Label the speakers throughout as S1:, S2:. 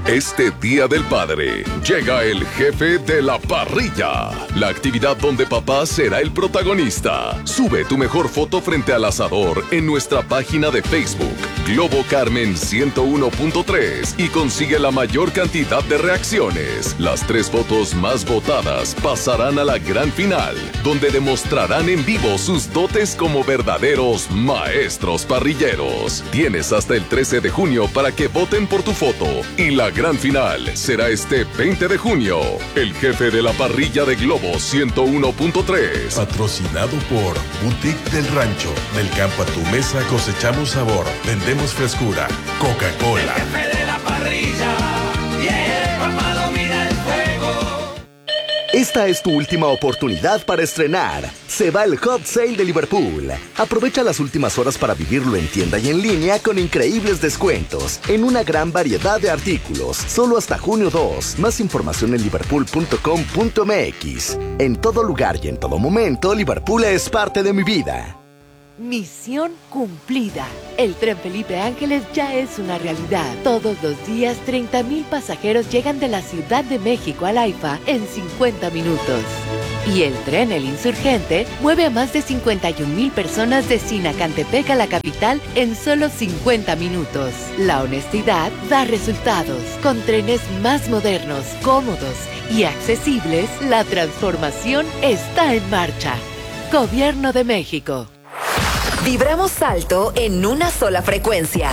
S1: Este Día del Padre llega el jefe de la parrilla, la actividad donde papá será el protagonista. Sube tu mejor foto frente al asador en nuestra página de Facebook, Globo Carmen 101.3, y consigue la mayor cantidad de reacciones. Las 3 fotos más votadas pasarán a la gran final, donde demostrarán en vivo sus dotes como verdaderos maestros parrilleros. Tienes hasta el 13 de junio para que voten por tu foto, y la gran final será este 20 de junio. El jefe de la parrilla de Globo 101.3.
S2: Patrocinado por Boutique del Rancho. Del campo a tu mesa cosechamos sabor. Vendemos frescura. Coca-Cola.
S3: El jefe de la parrilla. Yeah, papá domina el fuego.
S4: Esta es tu última oportunidad para estrenar. Se va el Hot Sale de Liverpool. Aprovecha las últimas horas para vivirlo en tienda y en línea con increíbles descuentos en una gran variedad de artículos. Solo hasta junio 2. Más información en liverpool.com.mx. En todo lugar y en todo momento, Liverpool es parte de mi vida.
S5: Misión cumplida. El Tren Felipe Ángeles ya es una realidad. Todos los días, 30,000 pasajeros llegan de la Ciudad de México al AIFA en 50 minutos. Y el tren El Insurgente mueve a más de 51,000 personas de Sinacantepec a la capital en solo 50 minutos. La honestidad da resultados. Con trenes más modernos, cómodos y accesibles, la transformación está en marcha. Gobierno de México.
S6: Vibramos alto en una sola frecuencia.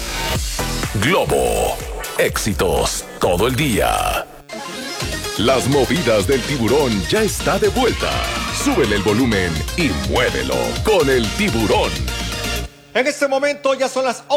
S1: Globo. Éxitos todo el día. Las movidas del tiburón ya está de vuelta. Súbele el volumen y muévelo con el tiburón.
S7: En este momento ya son las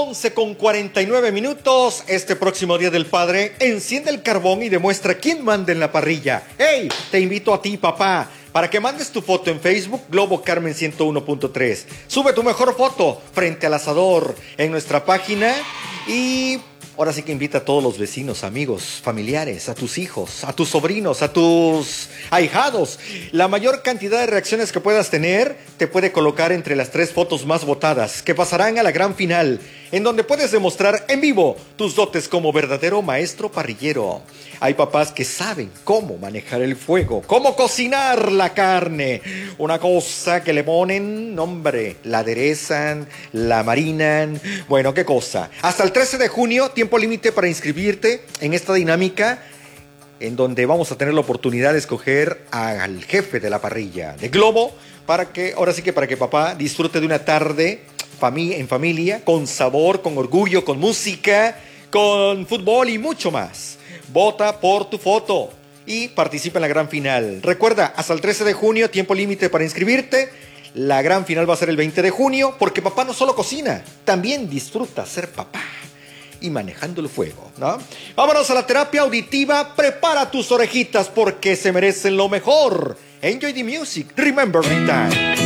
S7: 11:49. Este próximo Día del Padre, enciende el carbón y demuestra quién manda en la parrilla. ¡Hey! Te invito a ti, papá, para que mandes tu foto en Facebook, Globo Carmen 101.3. Sube tu mejor foto frente al asador en nuestra página y ahora sí que invita a todos los vecinos, amigos, familiares, a tus hijos, a tus sobrinos, a tus ahijados. La mayor cantidad de reacciones que puedas tener te puede colocar entre las 3 fotos más votadas que pasarán a la gran final, en donde puedes demostrar en vivo tus dotes como verdadero maestro parrillero. Hay papás que saben cómo manejar el fuego, cómo cocinar la carne. Una cosa que le ponen, hombre, la aderezan, la marinan. Bueno, qué cosa. Hasta el 13 de junio, tiempo límite para inscribirte en esta dinámica, en donde vamos a tener la oportunidad de escoger al jefe de la parrilla de Globo, para que, ahora sí que para que papá disfrute de una tarde en familia, con sabor, con orgullo, con música, con fútbol y mucho más. Vota por tu foto y participa en la gran final. Recuerda, hasta el 13 de junio, tiempo límite para inscribirte. La gran final va a ser el 20 de junio, porque papá no solo cocina, también disfruta ser papá y manejando el fuego, ¿no? Vámonos a la terapia auditiva. Prepara tus orejitas porque se merecen lo mejor. Enjoy the music. Remember the time.